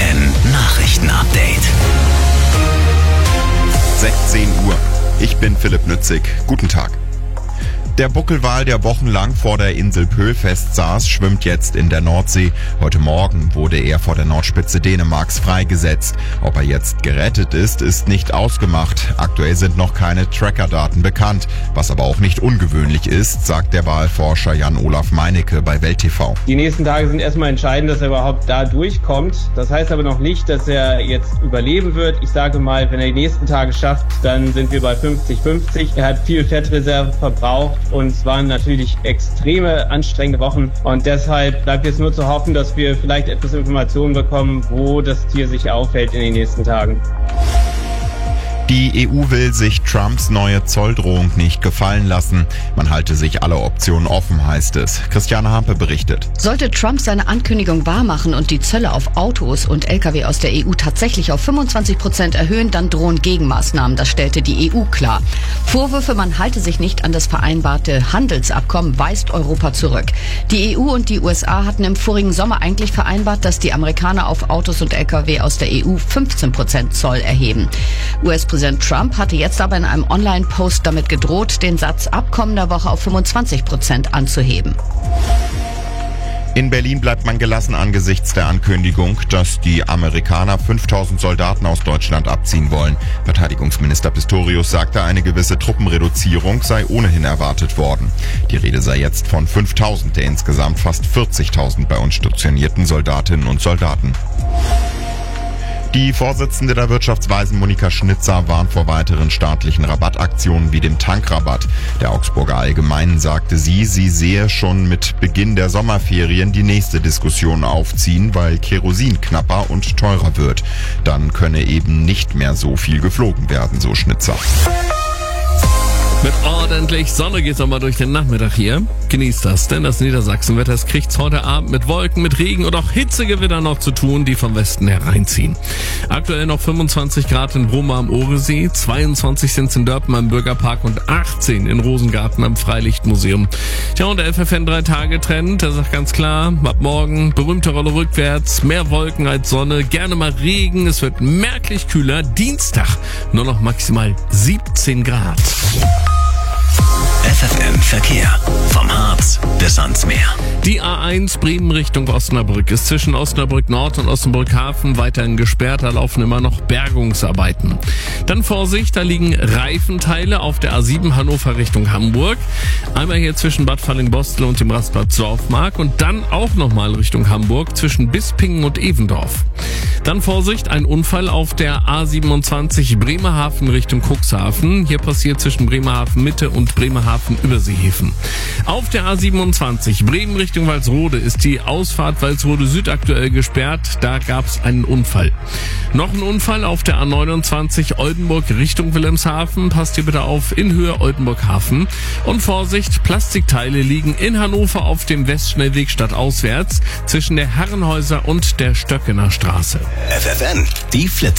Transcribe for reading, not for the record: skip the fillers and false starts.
FFN Nachrichten-Update. 16 Uhr. Ich bin Philipp Nützig. Guten Tag. Der Buckelwal, der wochenlang vor der Insel Pöhl festsaß, schwimmt jetzt in der Nordsee. Heute Morgen wurde er vor der Nordspitze Dänemarks freigesetzt. Ob er jetzt gerettet ist, ist nicht ausgemacht. Aktuell sind noch keine Trackerdaten bekannt. Was aber auch nicht ungewöhnlich ist, sagt der Walforscher Jan-Olaf Meinecke bei Welt TV. Die nächsten Tage sind erstmal entscheidend, dass er überhaupt da durchkommt. Das heißt aber noch nicht, dass er jetzt überleben wird. Ich sage mal, wenn er die nächsten Tage schafft, dann sind wir bei 50-50. Er hat viel Fettreserve verbraucht. Und es waren natürlich extreme, anstrengende Wochen. Und deshalb bleibt jetzt nur zu hoffen, dass wir vielleicht etwas Informationen bekommen, wo das Tier sich aufhält in den nächsten Tagen. Die EU will sich Trumps neue Zolldrohung nicht gefallen lassen. Man halte sich alle Optionen offen, heißt es. Christiane Hampe berichtet. Sollte Trump seine Ankündigung wahrmachen und die Zölle auf Autos und Lkw aus der EU tatsächlich auf 25% erhöhen, dann drohen Gegenmaßnahmen. Das stellte die EU klar. Vorwürfe, man halte sich nicht an das vereinbarte Handelsabkommen, weist Europa zurück. Die EU und die USA hatten im vorigen Sommer eigentlich vereinbart, dass die Amerikaner auf Autos und Lkw aus der EU 15% Zoll erheben. US-Präsident Trump hatte jetzt aber in einem Online-Post damit gedroht, den Satz ab kommender Woche auf 25% anzuheben. In Berlin bleibt man gelassen angesichts der Ankündigung, dass die Amerikaner 5000 Soldaten aus Deutschland abziehen wollen. Verteidigungsminister Pistorius sagte, eine gewisse Truppenreduzierung sei ohnehin erwartet worden. Die Rede sei jetzt von 5000 der insgesamt fast 40.000 bei uns stationierten Soldatinnen und Soldaten. Die Vorsitzende der Wirtschaftsweisen Monika Schnitzer warnt vor weiteren staatlichen Rabattaktionen wie dem Tankrabatt. Der Augsburger Allgemeinen sagte sie sehe schon mit Beginn der Sommerferien die nächste Diskussion aufziehen, weil Kerosin knapper und teurer wird. Dann könne eben nicht mehr so viel geflogen werden, so Schnitzer. Mit ordentlich Sonne geht's nochmal durch den Nachmittag hier. Genießt das, denn das Niedersachsenwetter kriegt's heute Abend mit Wolken, mit Regen und auch Hitzegewitter noch zu tun, die vom Westen hereinziehen. Aktuell noch 25 Grad in Brummer am Ohresee, 22 sind's in Dörpen am Bürgerpark und 18 in Rosengarten am Freilichtmuseum. Tja, und der FFN 3-Tage-Trend, der sagt ganz klar, ab morgen berühmte Rolle rückwärts, mehr Wolken als Sonne, gerne mal Regen, es wird merklich kühler. Dienstag nur noch maximal 17 Grad. FFN Verkehr. Vom Harz bis ans Meer. Die A1 Bremen Richtung Osnabrück ist zwischen Osnabrück Nord und Osnabrück Hafen weiterhin gesperrt. Da laufen immer noch Bergungsarbeiten. Dann Vorsicht, da liegen Reifenteile auf der A7 Hannover Richtung Hamburg. Einmal hier zwischen Bad Falling-Bostel und dem Rastplatz Dorfmark und dann auch nochmal Richtung Hamburg zwischen Bispingen und Evendorf. Dann Vorsicht, ein Unfall auf der A27 Bremerhaven Richtung Cuxhaven. Hier passiert zwischen Bremerhaven Mitte und Bremerhaven Überseehäfen. Auf der A27 Bremen Richtung Walsrode ist die Ausfahrt Walsrode Süd aktuell gesperrt. Da gab es einen Unfall. Noch ein Unfall auf der A29 Oldenburg Richtung Wilhelmshaven. Passt hier bitte auf, in Höhe Oldenburg Hafen. Und Vorsicht, Plastikteile liegen in Hannover auf dem Westschnellweg stadtauswärts zwischen der Herrenhäuser und der Stöckener Straße. FFN, die Flitzer.